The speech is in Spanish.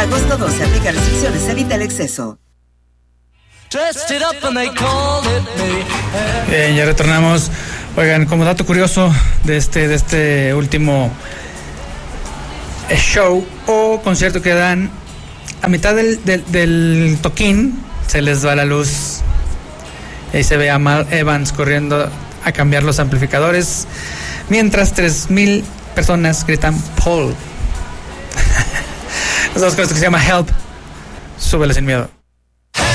agosto 12. Aplica restricciones, evita el exceso. Bien, ya retornamos. Oigan, como dato curioso de este último show o concierto que dan, a mitad del toquín se les va la luz. Ahí se ve a Mal Evans corriendo a cambiar los amplificadores, mientras 3,000 personas gritan Paul. Las dos cosas que se llama Help. Súbele sin miedo.